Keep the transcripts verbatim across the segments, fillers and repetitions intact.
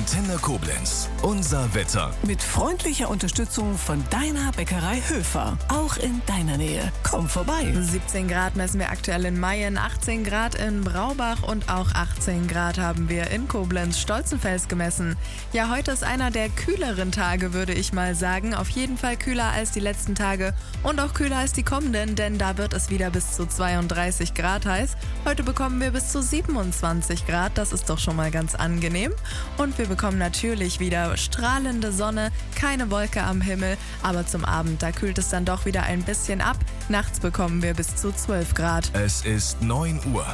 Antenne Koblenz. Unser Wetter. Mit freundlicher Unterstützung von deiner Bäckerei Höfer. Auch in deiner Nähe. Komm vorbei. siebzehn Grad messen wir aktuell in Mayen, achtzehn Grad in Braubach und auch achtzehn Grad haben wir in Koblenz-Stolzenfels gemessen. Ja, heute ist einer der kühleren Tage, würde ich mal sagen. Auf jeden Fall kühler als die letzten Tage und auch kühler als die kommenden, denn da wird es wieder bis zu zweiunddreißig Grad heiß. Heute bekommen wir bis zu siebenundzwanzig Grad, das ist doch schon mal ganz angenehm. Und wir bekommen natürlich wieder strahlende Sonne, keine Wolke am Himmel, aber zum Abend, da kühlt es dann doch wieder ein bisschen ab. Nachts bekommen wir bis zu zwölf Grad. Es ist neun Uhr.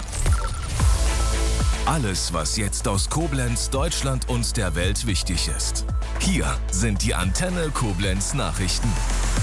Alles, was jetzt aus Koblenz, Deutschland und der Welt wichtig ist. Hier sind die Antenne Koblenz Nachrichten.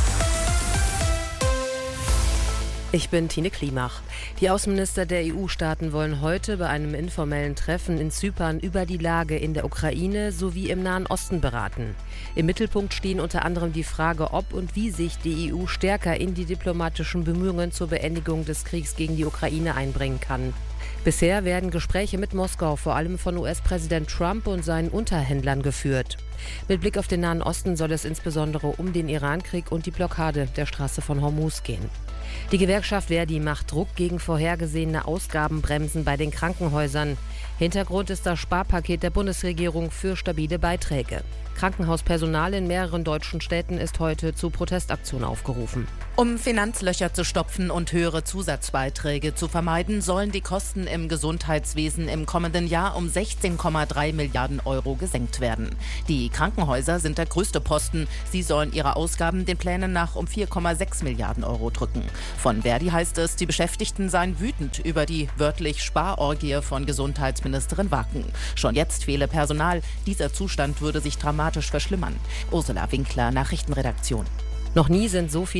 Ich bin Tine Klimach. Die Außenminister der E U-Staaten wollen heute bei einem informellen Treffen in Zypern über die Lage in der Ukraine sowie im Nahen Osten beraten. Im Mittelpunkt stehen unter anderem die Frage, ob und wie sich die E U stärker in die diplomatischen Bemühungen zur Beendigung des Kriegs gegen die Ukraine einbringen kann. Bisher werden Gespräche mit Moskau vor allem von U S-Präsident Trump und seinen Unterhändlern geführt. Mit Blick auf den Nahen Osten soll es insbesondere um den Irankrieg und die Blockade der Straße von Hormuz gehen. Die Gewerkschaft Verdi macht Druck gegen vorhergesehene Ausgabenbremsen bei den Krankenhäusern. Hintergrund ist das Sparpaket der Bundesregierung für stabile Beiträge. Krankenhauspersonal in mehreren deutschen Städten ist heute zu Protestaktionen aufgerufen. Um Finanzlöcher zu stopfen und höhere Zusatzbeiträge zu vermeiden, sollen die Kosten im Gesundheitswesen im kommenden Jahr um sechzehn Komma drei Milliarden Euro gesenkt werden. Die Krankenhäuser sind der größte Posten. Sie sollen ihre Ausgaben den Plänen nach um vier Komma sechs Milliarden Euro drücken. Von Verdi heißt es, die Beschäftigten seien wütend über die wörtlich Sparorgie von Gesundheitsministerin Wacken. Schon jetzt fehle Personal. Dieser Zustand würde sich dramatisch verschlimmern. Ursula Winkler, Nachrichtenredaktion. Noch nie sind so viele